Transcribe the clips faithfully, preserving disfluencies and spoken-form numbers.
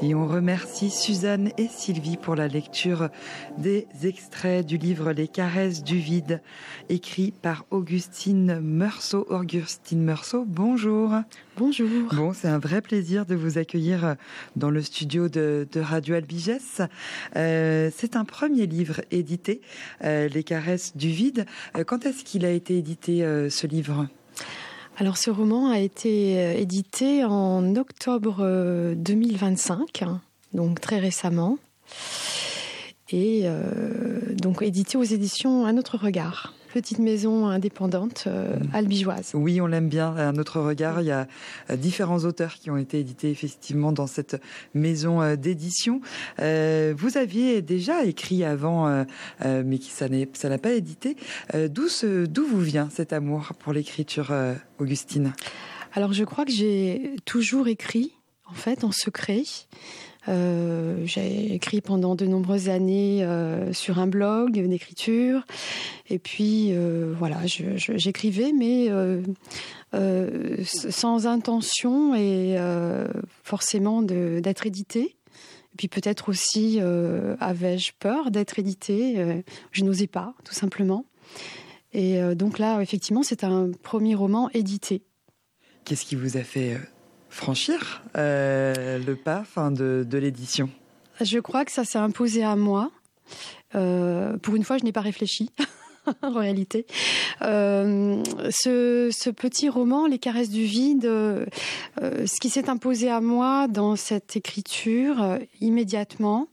Et on remercie Suzanne et Sylvie pour la lecture des extraits du livre Les caresses du vide, écrit par Augustine Meursault. Augustine Meursault, bonjour. Bonjour. Bon, c'est un vrai plaisir de vous accueillir dans le studio de, de Radio Albigès. Euh, c'est un premier livre édité, euh, Les caresses du vide. Euh, quand est-ce qu'il a été édité, euh, ce livre ? Alors, ce roman a été édité en octobre deux mille vingt-cinq, donc très récemment, et euh, donc édité aux éditions Un autre regard, petite maison indépendante euh, albigeoise. Oui, on l'aime bien, Un autre regard. Il y a différents auteurs qui ont été édités effectivement dans cette maison d'édition. Euh, vous aviez déjà écrit avant, euh, euh, mais qui ça n'est, ça n'a pas édité. Euh, d'où, ce, d'où vous vient cet amour pour l'écriture, euh, Augustine ? Alors, je crois que j'ai toujours écrit, en fait, en secret. Euh, j'ai écrit pendant de nombreuses années euh, sur un blog d'écriture, et puis euh, voilà, je, je, j'écrivais, mais euh, euh, sans intention et euh, forcément de, d'être édité. Et puis peut-être aussi euh, avais-je peur d'être édité, euh, je n'osais pas, tout simplement. Et euh, donc là, effectivement, c'est un premier roman édité. Qu'est-ce qui vous a fait franchir euh, le pas enfin, de, de l'édition ? Je crois que ça s'est imposé à moi. Euh, pour une fois, je n'ai pas réfléchi, en réalité. Euh, ce, ce petit roman, Les caresses du vide, euh, ce qui s'est imposé à moi dans cette écriture, euh, immédiatement,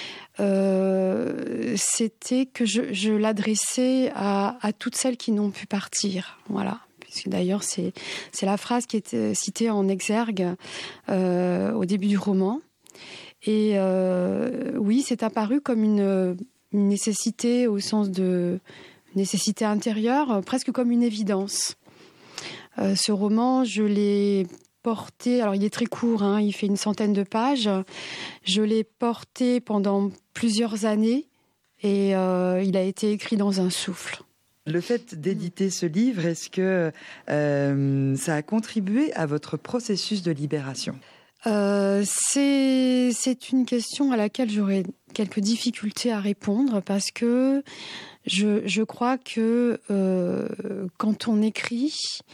euh, c'était que je, je l'adressais à, à toutes celles qui n'ont pu partir. Voilà. D'ailleurs, c'est, c'est la phrase qui est citée en exergue euh, au début du roman. Et euh, oui, c'est apparu comme une, une nécessité au sens de nécessité intérieure, presque comme une évidence. Euh, ce roman, je l'ai porté, alors il est très court, hein, il fait une centaine de pages. Je l'ai porté pendant plusieurs années et euh, il a été écrit dans un souffle. Le fait d'éditer ce livre, est-ce que euh, ça a contribué à votre processus de libération ? euh, c'est, c'est une question à laquelle j'aurais quelques difficultés à répondre parce que je, je crois que euh, quand on écrit,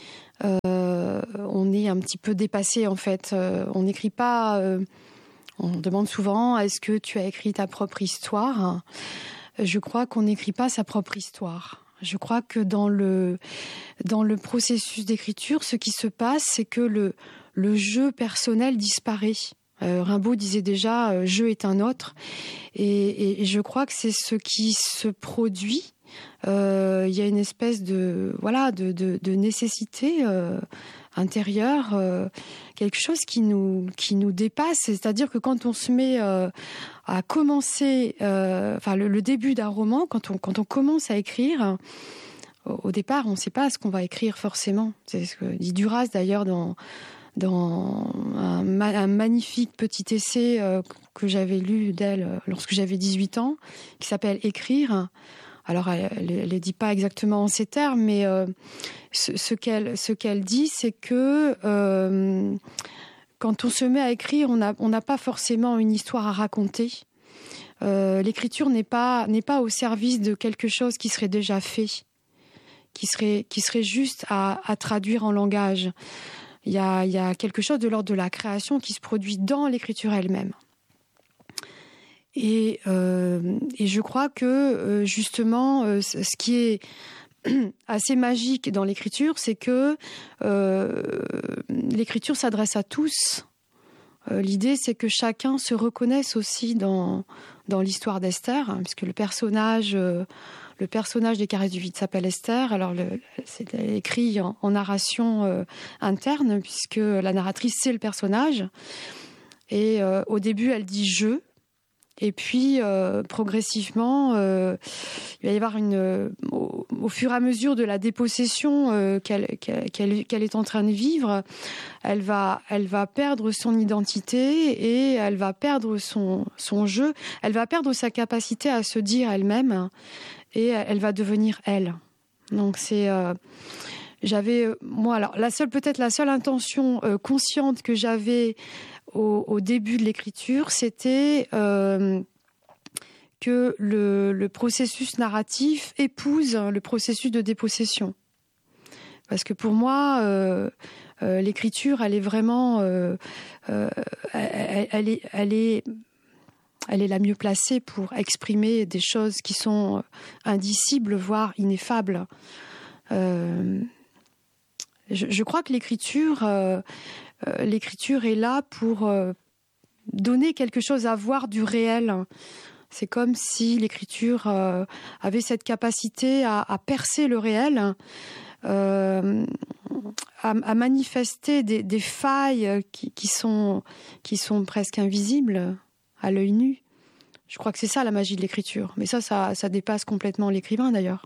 euh, on est un petit peu dépassé en fait. Euh, on n'écrit pas... Euh, on demande souvent, est-ce que tu as écrit ta propre histoire ? Je crois qu'on n'écrit pas sa propre histoire. Je crois que dans le, dans le processus d'écriture, ce qui se passe, c'est que le, le jeu personnel disparaît. Euh, Rimbaud disait déjà euh, « jeu est un autre ». Et, et je crois que c'est ce qui se produit. Euh, il y a une espèce de, voilà, de, de, de nécessité euh, intérieure, euh, quelque chose qui nous, qui nous dépasse. C'est-à-dire que quand on se met euh, à commencer, euh, enfin le, le début d'un roman, quand on, quand on commence à écrire, au, au départ, on ne sait pas ce qu'on va écrire forcément. C'est ce que dit Duras d'ailleurs dans, dans un, un magnifique petit essai euh, que j'avais lu d'elle lorsque j'avais dix-huit ans, qui s'appelle « Écrire ». Alors, elle ne le dit pas exactement en ces termes, mais euh, ce, ce, qu'elle, ce qu'elle dit, c'est que euh, quand on se met à écrire, on n'a on n'a pas forcément une histoire à raconter. Euh, l'écriture n'est pas, n'est pas au service de quelque chose qui serait déjà fait, qui serait, qui serait juste à, à traduire en langage. Il y a, il y a quelque chose de l'ordre de la création qui se produit dans l'écriture elle-même. Et, euh, et je crois que euh, justement, euh, ce qui est assez magique dans l'écriture, c'est que euh, l'écriture s'adresse à tous. Euh, l'idée, c'est que chacun se reconnaisse aussi dans, dans l'histoire d'Esther, hein, puisque le personnage, euh, le personnage des caresses du vide s'appelle Esther. Alors, le, c'est écrit en, en narration euh, interne, puisque la narratrice, c'est le personnage. Et euh, au début, elle dit « je ». Et puis, euh, progressivement, euh, il va y avoir une, euh, au, au fur et à mesure de la dépossession euh, qu'elle, qu'elle, qu'elle est en train de vivre, elle va, elle va perdre son identité et elle va perdre son, son jeu. Elle va perdre sa capacité à se dire elle-même et elle va devenir elle. Donc c'est, euh, j'avais, moi, alors la seule, peut-être la seule intention euh, consciente que j'avais au, au début de l'écriture, c'était euh, que le, le processus narratif épouse le processus de dépossession. Parce que pour moi, euh, euh, l'écriture, elle est vraiment, euh, euh, elle, elle, est, elle est, elle est la mieux placée pour exprimer des choses qui sont indicibles, voire ineffables. Euh, je, je crois que l'écriture, euh, euh, l'écriture est là pour euh, donner quelque chose à voir du réel. C'est comme si l'écriture euh, avait cette capacité à, à percer le réel. Euh, à, à manifester des, des failles qui, qui, sont, qui sont presque invisibles à l'œil nu. Je crois que c'est ça la magie de l'écriture. Mais ça, ça, ça dépasse complètement l'écrivain d'ailleurs.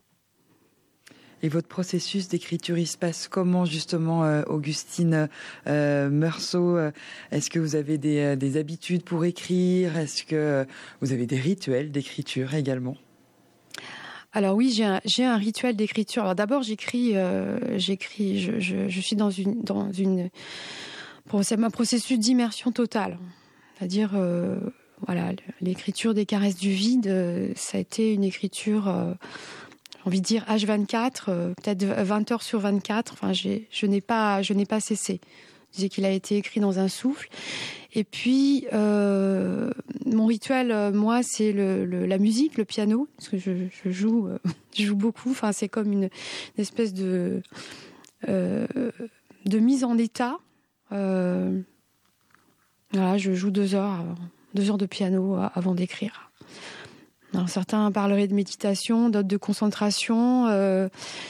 Et votre processus d'écriture, il se passe comment justement, euh, Augustine euh, Meursault? Est-ce que vous avez des, des habitudes pour écrire? Est-ce que vous avez des rituels d'écriture également? Alors oui, j'ai un, j'ai un rituel d'écriture. Alors d'abord, j'écris, euh, j'écris, je, je, je suis dans une, dans une, c'est un processus d'immersion totale. C'est-à-dire, euh, voilà, l'écriture des Caresses du vide, euh, ça a été une écriture, euh, j'ai envie de dire H vingt-quatre, euh, peut-être vingt heures sur vingt-quatre. Enfin, j'ai, je n'ai pas, je n'ai pas cessé. Je disais qu'il a été écrit dans un souffle. Et puis, euh, mon rituel, euh, moi, c'est le, le, la musique, le piano, parce que je, je joue, euh, je joue beaucoup. Enfin, c'est comme une, une espèce de euh, de mise en état. Euh, voilà, je joue deux heures, deux heures de piano avant d'écrire. Alors, certains parleraient de méditation, d'autres de concentration. Euh,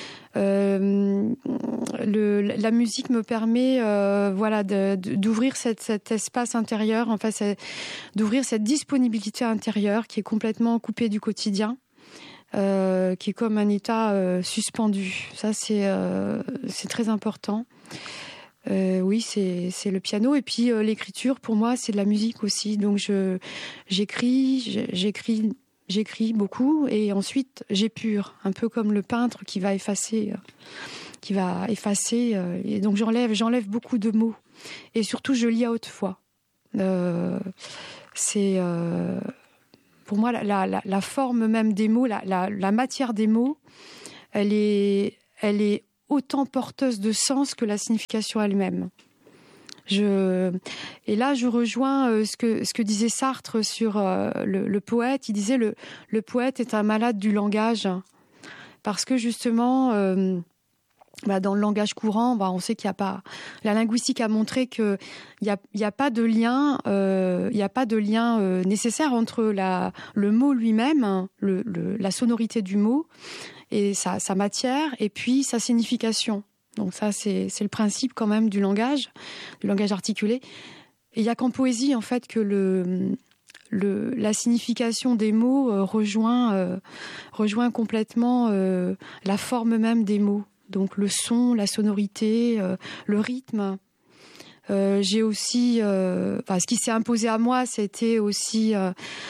Euh, le, la musique me permet, euh, voilà, de, de, d'ouvrir cette, cet espace intérieur, en fait, c'est, d'ouvrir cette disponibilité intérieure qui est complètement coupée du quotidien, euh, qui est comme un état euh, suspendu. Ça, c'est, euh, c'est très important. Euh, oui, c'est, c'est le piano. Et puis euh, l'écriture, pour moi, c'est de la musique aussi. Donc je, j'écris, j'écris. J'écris beaucoup et ensuite j'épure, un peu comme le peintre qui va effacer, euh, qui va effacer. Euh, et donc j'enlève, j'enlève beaucoup de mots. Et surtout, je lis à haute voix. Euh, c'est euh, pour moi la, la, la forme même des mots, la, la, la matière des mots, elle est, elle est autant porteuse de sens que la signification elle-même. Je... Et là, je rejoins euh, ce que ce que disait Sartre sur euh, le, le poète. Il disait le le poète est un malade du langage parce que justement, euh, bah, dans le langage courant, bah, on sait qu'il y a pas. La linguistique a montré que il y a il y a pas de lien, euh, il y a pas de lien euh, nécessaire entre la le mot lui-même, le, le la sonorité du mot et sa sa matière et puis sa signification. Donc ça, c'est, c'est le principe quand même du langage, du langage articulé. Et il n'y a qu'en poésie, en fait, que le, le, la signification des mots euh, rejoint, euh, rejoint complètement euh, la forme même des mots. Donc le son, la sonorité, euh, le rythme. Euh, j'ai aussi... Euh, enfin, ce qui s'est imposé à moi, c'était aussi... Euh,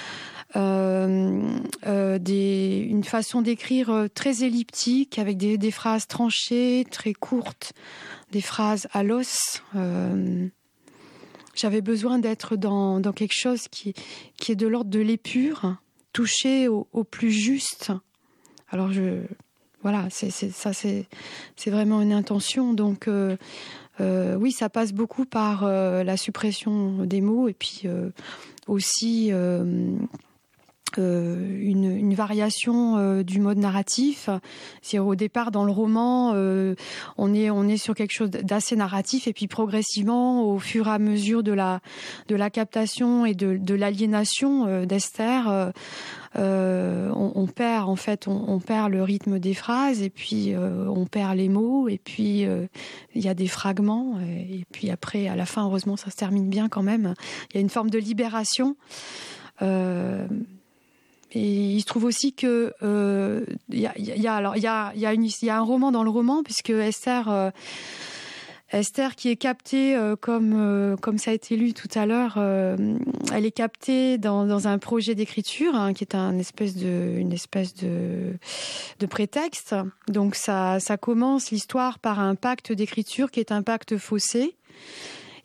Euh, euh, des, une façon d'écrire très elliptique, avec des, des phrases tranchées, très courtes, des phrases à l'os. Euh, j'avais besoin d'être dans, dans quelque chose qui, qui est de l'ordre de l'épure, touché au, au plus juste. Alors, je, voilà, c'est, c'est, ça, c'est, c'est vraiment une intention. Donc, euh, euh, oui, ça passe beaucoup par euh, la suppression des mots et puis euh, aussi... Euh, Euh, une, une variation euh, du mode narratif. C'est au départ dans le roman, euh, on est on est sur quelque chose d'assez narratif et puis progressivement, au fur et à mesure de la de la captation et de de l'aliénation euh, d'Esther, euh, euh, on, on perd en fait on, on perd le rythme des phrases et puis euh, on perd les mots et puis il euh, y a des fragments et, et puis après à la fin heureusement ça se termine bien quand même. Il y a une forme de libération. Euh, Et il se trouve aussi que euh, y a, y a, alors il y a, y a une, il y a un roman dans le roman puisque Esther, euh, Esther qui est captée euh, comme euh, comme ça a été lu tout à l'heure, euh, elle est captée dans, dans un projet d'écriture hein, qui est un espèce de une espèce de de prétexte. Donc ça ça commence l'histoire par un pacte d'écriture qui est un pacte faussé.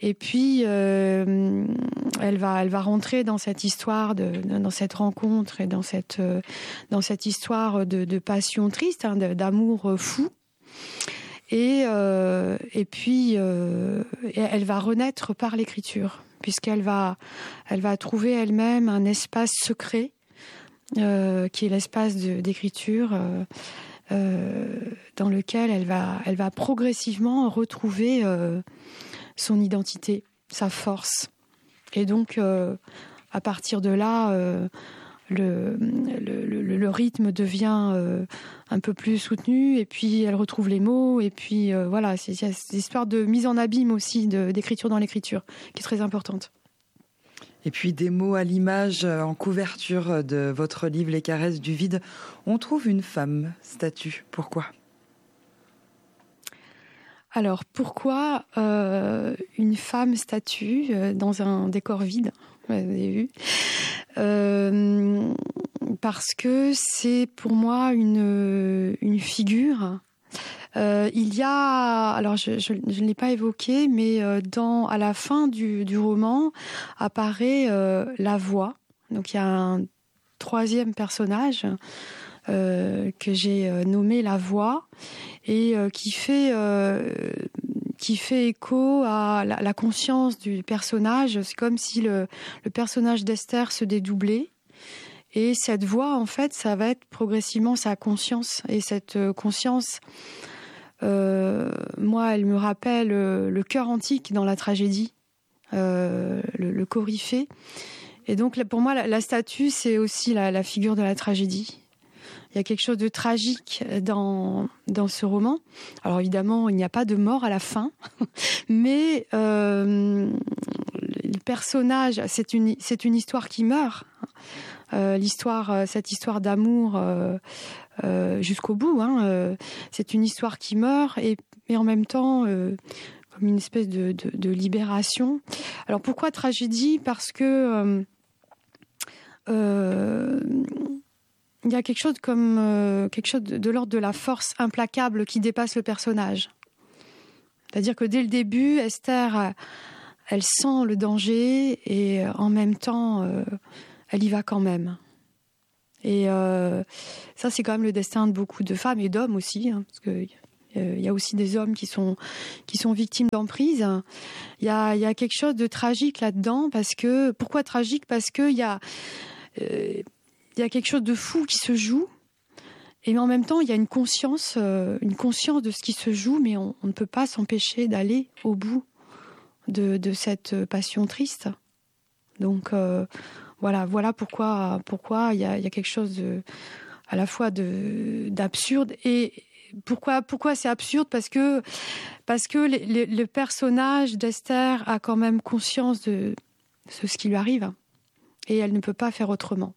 Et puis, euh, elle va, elle va rentrer dans cette histoire, de, dans cette rencontre et dans cette, euh, dans cette histoire de, de passion triste, hein, d'amour fou. Et, euh, et puis, euh, elle va renaître par l'écriture, puisqu'elle va, elle va trouver elle-même un espace secret, euh, qui est l'espace de, d'écriture, euh, euh, dans lequel elle va, elle va progressivement retrouver euh, son identité, sa force. Et donc, euh, à partir de là, euh, le, le, le, le rythme devient euh, un peu plus soutenu, et puis elle retrouve les mots, et puis euh, voilà, c'est, c'est cette histoire de mise en abîme aussi, de, d'écriture dans l'écriture, qui est très importante. Et puis des mots à l'image en couverture de votre livre Les caresses du vide. On trouve une femme statue. Pourquoi ? Alors pourquoi euh, une femme statue euh, dans un décor vide ? Vous avez vu ? Euh, parce que c'est pour moi une, une figure. Euh, il y a, alors je, je, je ne l'ai pas évoqué, mais euh, dans, à la fin du, du roman apparaît euh, la voix. Donc il y a un troisième personnage euh, que j'ai nommé la voix et euh, qui fait euh, qui fait écho à la, la conscience du personnage. C'est comme si le, le personnage d'Esther se dédoublait. Et cette voix, en fait, ça va être progressivement sa conscience. Et cette conscience, euh, moi, elle me rappelle le chœur antique dans la tragédie, euh, le, le coryphée. Et donc, pour moi, la, la statue, c'est aussi la, la figure de la tragédie. Il y a quelque chose de tragique dans, dans ce roman. Alors évidemment, il n'y a pas de mort à la fin, mais euh, le personnage, c'est une, c'est une histoire qui meurt. Euh, l'histoire, cette histoire d'amour euh, euh, jusqu'au bout, hein, euh, c'est une histoire qui meurt et, et en même temps euh, comme une espèce de, de, de libération. Alors pourquoi tragédie ? Parce que euh, euh, il y a quelque chose comme euh, quelque chose de, de l'ordre de la force implacable qui dépasse le personnage. C'est-à-dire que dès le début, Esther, elle sent le danger et en même temps, euh, elle y va quand même. Et euh, ça, c'est quand même le destin de beaucoup de femmes et d'hommes aussi, hein, parce que euh, il y a aussi des hommes qui sont qui sont victimes d'emprise. Il y a il y a quelque chose de tragique là-dedans, parce que pourquoi tragique ? Parce que il y a euh, il y a quelque chose de fou qui se joue, et mais en même temps, il y a une conscience, euh, une conscience de ce qui se joue, mais on, on ne peut pas s'empêcher d'aller au bout de, de cette passion triste. Donc euh, voilà, voilà pourquoi, pourquoi il y a, il y a quelque chose de, à la fois de, d'absurde. Et pourquoi, pourquoi c'est absurde ? Parce que, parce que le, le, le personnage d'Esther a quand même conscience de, de ce qui lui arrive, et elle ne peut pas faire autrement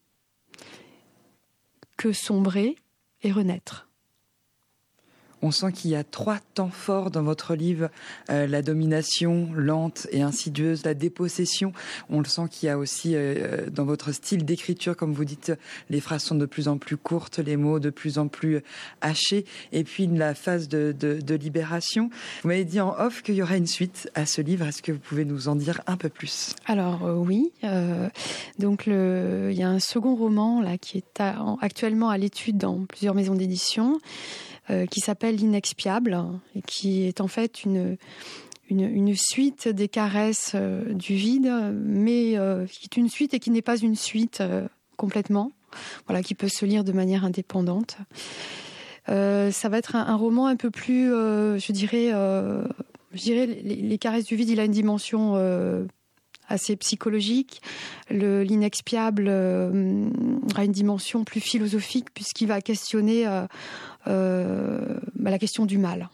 que sombrer et renaître. On sent qu'il y a trois temps forts dans votre livre, euh, la domination lente et insidieuse, la dépossession. On le sent qu'il y a aussi euh, dans votre style d'écriture, comme vous dites, les phrases sont de plus en plus courtes, les mots de plus en plus hachés, et puis la phase de, de, de libération. Vous m'avez dit en off qu'il y aurait une suite à ce livre. Est-ce que vous pouvez nous en dire un peu plus ? Alors euh, oui, euh, donc le, il y a un second roman là qui est à, en, actuellement à l'étude dans plusieurs maisons d'édition, Euh, qui s'appelle L'Inexpiable, et qui est en fait une, une, une suite des caresses euh, du vide, mais euh, qui est une suite et qui n'est pas une suite euh, complètement, voilà, qui peut se lire de manière indépendante. Euh, ça va être un, un roman un peu plus, euh, je dirais, euh, je dirais les, les caresses du vide, il a une dimension euh, assez psychologique. Le, l'inexpiable euh, a une dimension plus philosophique, puisqu'il va questionner euh, euh, bah, la question du mal.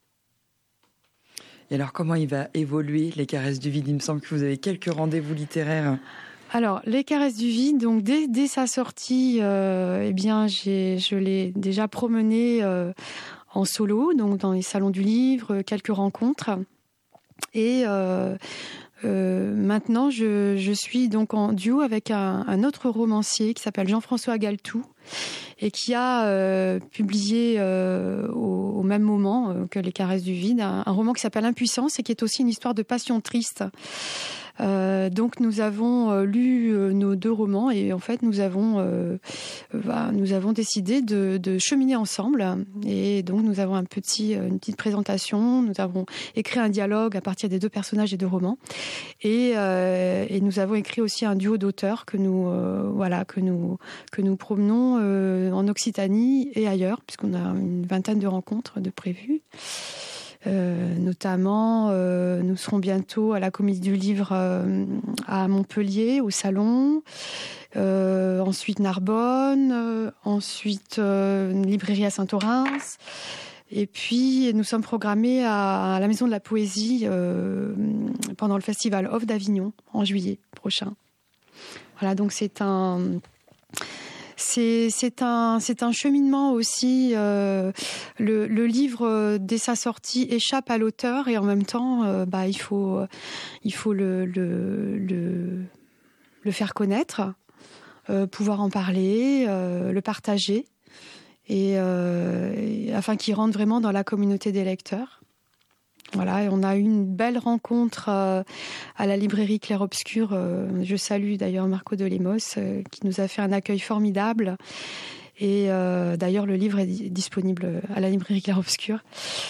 Et alors, comment il va évoluer, Les caresses du vide ? Il me semble que vous avez quelques rendez-vous littéraires. Alors, Les caresses du vide, donc dès, dès sa sortie, euh, eh bien, j'ai, je l'ai déjà promené euh, en solo, donc dans les salons du livre, quelques rencontres. Et euh, euh, maintenant, je, je suis donc en duo avec un, un autre romancier qui s'appelle Jean-François Galtou, et qui a euh, publié euh, au, au même moment euh, que Les Caresses du Vide un, un roman qui s'appelle Impuissance et qui est aussi une histoire de passion triste. Euh, donc nous avons euh, lu euh, nos deux romans et en fait nous avons euh, bah, nous avons décidé de, de cheminer ensemble et donc nous avons un petit une petite présentation, nous avons écrit un dialogue à partir des deux personnages des deux romans et, euh, et nous avons écrit aussi un duo d'auteurs que nous euh, voilà que nous que nous promenons euh, en Occitanie et ailleurs puisqu'on a une vingtaine de rencontres de prévues. Euh, notamment, euh, nous serons bientôt à la Comédie du Livre euh, à Montpellier, au Salon. Euh, ensuite Narbonne. Euh, ensuite euh, une librairie à Saint-Orens. Et puis nous sommes programmés à, à la Maison de la Poésie euh, pendant le Festival Off d'Avignon en juillet prochain. Voilà, donc c'est un... C'est, c'est, un, c'est un cheminement aussi. Euh, le, le livre, dès sa sortie, échappe à l'auteur et en même temps, euh, bah, il faut, il faut le, le, le, le faire connaître, euh, pouvoir en parler, euh, le partager, et, euh, et, afin qu'il rentre vraiment dans la communauté des lecteurs. Voilà, et on a eu une belle rencontre euh, à la librairie Clair-Obscur. Euh, je salue d'ailleurs Marco de Lemos euh, qui nous a fait un accueil formidable. Et euh, d'ailleurs, le livre est disponible à la librairie Clair-Obscur.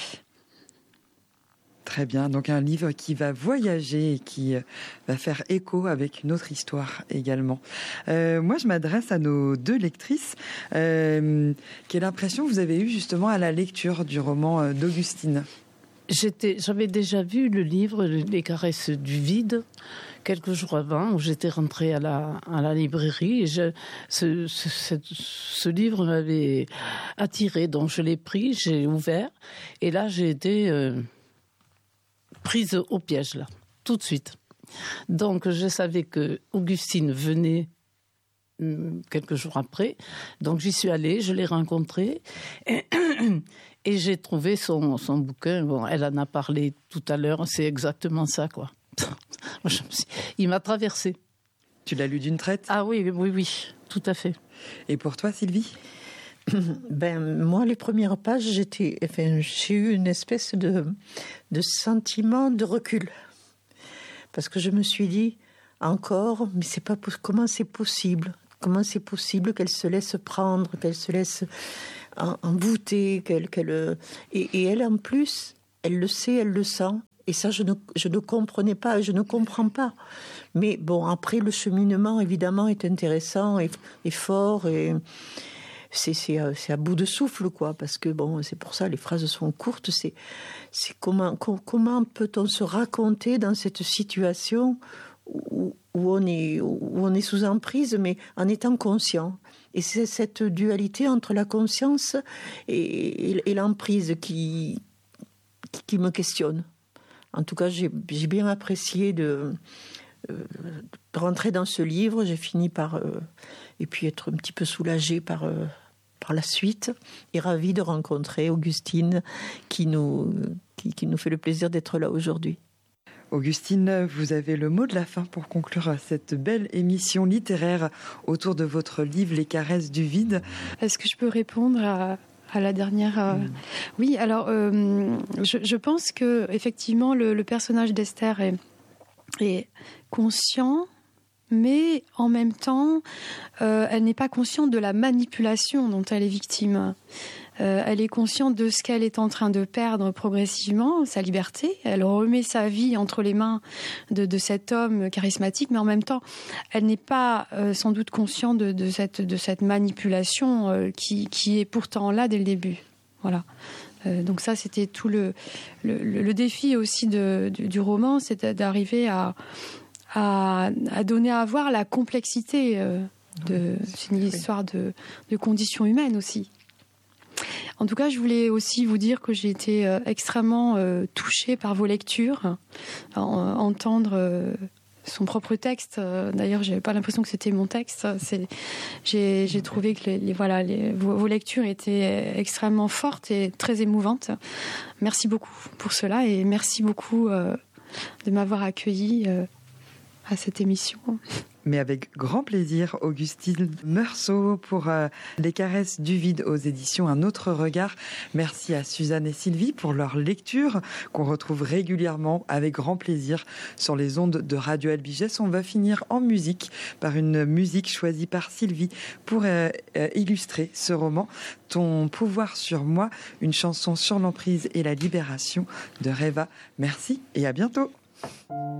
Très bien, donc un livre qui va voyager et qui va faire écho avec une autre histoire également. Euh, moi, je m'adresse à nos deux lectrices. Euh, quelle impression vous avez eue justement à la lecture du roman d'Augustine ? J'étais, j'avais déjà vu le livre Les Caresses du Vide quelques jours avant, où j'étais rentrée à la, à la librairie. Et je, ce, ce, ce livre m'avait attirée, donc je l'ai pris, j'ai ouvert. Et là, j'ai été euh, prise au piège, là, tout de suite. Donc, je savais que Augustine venait quelques jours après. Donc, j'y suis allée, je l'ai rencontrée. Et Et j'ai trouvé son, son bouquin, bon, elle en a parlé tout à l'heure, c'est exactement ça, quoi. Je me suis... Il m'a traversée. Tu l'as lu d'une traite ? Ah oui, oui, oui, tout à fait. Et pour toi, Sylvie ? Ben, moi, les premières pages, j'étais, enfin, j'ai eu une espèce de, de sentiment de recul. Parce que je me suis dit, encore, mais c'est pas, comment c'est possible ? Comment c'est possible qu'elle se laisse prendre, qu'elle se laisse envoûter, qu'elle, qu'elle... Et, et elle, en plus, elle le sait, elle le sent. Et ça, je ne, je ne comprenais pas, je ne comprends pas. Mais bon, après, le cheminement, évidemment, est intéressant et, et fort. Et c'est, c'est, c'est à bout de souffle, quoi. Parce que, bon, c'est pour ça, les phrases sont courtes. C'est, c'est comment, comment peut-on se raconter dans cette situation où, où, on est, où on est sous emprise, mais en étant conscient. Et c'est cette dualité entre la conscience et, et, et l'emprise qui, qui, qui me questionne. En tout cas, j'ai, j'ai bien apprécié de, euh, de rentrer dans ce livre. J'ai fini par... Euh, et puis être un petit peu soulagée par, euh, par la suite. Et ravie de rencontrer Augustine qui nous, qui, qui nous fait le plaisir d'être là aujourd'hui. Augustine, vous avez le mot de la fin pour conclure cette belle émission littéraire autour de votre livre Les Caresses du Vide. Est-ce que je peux répondre à, à la dernière euh... mmh. Oui, alors euh, je, je pense que effectivement le, le personnage d'Esther est, est conscient, mais en même temps, euh, elle n'est pas consciente de la manipulation dont elle est victime. Euh, elle est consciente de ce qu'elle est en train de perdre progressivement, sa liberté. Elle remet sa vie entre les mains de, de cet homme charismatique, mais en même temps, elle n'est pas euh, sans doute consciente de, de, cette, de cette manipulation euh, qui, qui est pourtant là dès le début. Voilà. Euh, donc ça, c'était tout le, le, le défi aussi de, du, du roman, c'est d'arriver à, à, à donner à voir la complexité. Euh, de, c'est une histoire de, de conditions humaines aussi. En tout cas, je voulais aussi vous dire que j'ai été euh, extrêmement euh, touchée par vos lectures. En, euh, entendre euh, son propre texte, euh, d'ailleurs, j'avais pas l'impression que c'était mon texte. C'est, j'ai, j'ai trouvé que les, les, voilà, les, vos, vos lectures étaient extrêmement fortes et très émouvantes. Merci beaucoup pour cela et merci beaucoup euh, de m'avoir accueillie euh, à cette émission. Mais avec grand plaisir, Augustine Meursault pour euh, Les caresses du vide aux éditions Un autre regard. Merci à Suzanne et Sylvie pour leur lecture qu'on retrouve régulièrement avec grand plaisir sur les ondes de Radio Albiges. On va finir en musique par une musique choisie par Sylvie pour euh, euh, illustrer ce roman. Ton pouvoir sur moi, une chanson sur l'emprise et la libération de Reva. Merci et à bientôt.